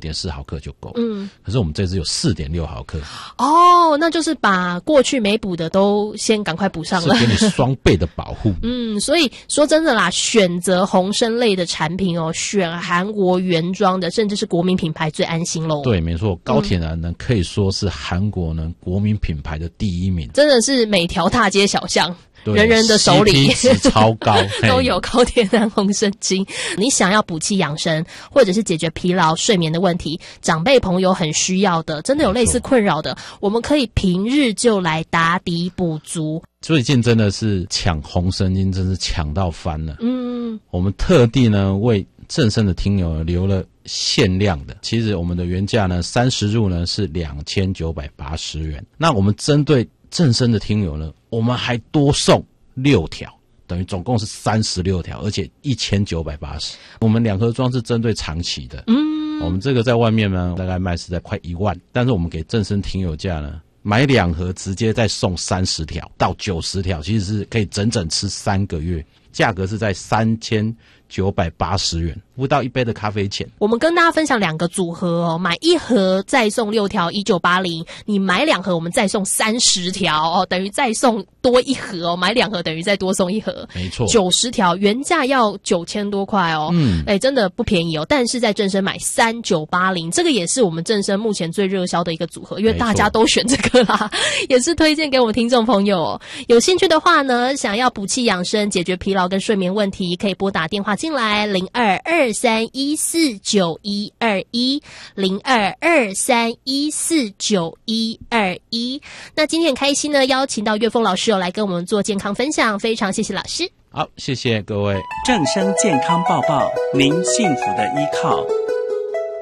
6.4毫克就够了。可是我们这支有4.6毫克。 哦，那就是把过去没补的都先赶快补上了， 是给你双倍的保护。 所以说真的啦，选择红参类的产品哦，选韩国原装的，甚至是国民品牌最安心咯。 对，没错，高铁男呢可以说是韩国呢国民品牌的第一名， 真的是每条大街小巷人人的手里 CP 值超高都有高铁男红参精。你想要补气养生，或者是解决疲劳睡眠的问题，长辈朋友很需要的，真的有类似困扰的，我们可以平日就来打底补足。 最近真的是抢红参精，真是抢到翻了。我们特地呢为正声的听友留了限量的，其实我们的原价呢30入呢是2980元，那我们针对正声的听友呢，我们还多送6条，等于总共是36条，而且1980。我们2盒装是针对长期的，我们这个在外面呢大概卖是在快1万，但是我们给正声听友价呢，买2盒直接再送30条到90条，其实是可以整整吃3个月，价格是在3980元，不到1杯的咖啡钱。 我们跟大家分享2个组合哦，买1盒再送6条1980，你买2盒我们再送30条哦，等于再送多1盒哦，买2盒等于再多送1盒， 没错 ，90条，原价要9000多块哦，真的不便宜哦。但是在正声买3980，这个也是我们正声目前最热销的一个组合，因为大家都选这个啦，也是推荐给我们听众朋友哦。有兴趣的话呢，想要补气养生，解决疲劳跟睡眠问题，可以拨打电话进来0223149121 0223149121。那今天很开心呢，邀请到岳峰老师来跟我们做健康分享，非常谢谢老师。 好，谢谢各位。 正声健康报报，您幸福的依靠。